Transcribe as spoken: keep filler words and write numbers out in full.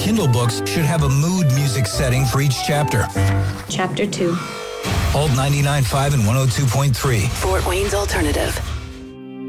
Kindle books should have a mood music setting for each chapter. Chapter two. Alt ninety-nine point five and one oh two point three. Fort Wayne's Alternative.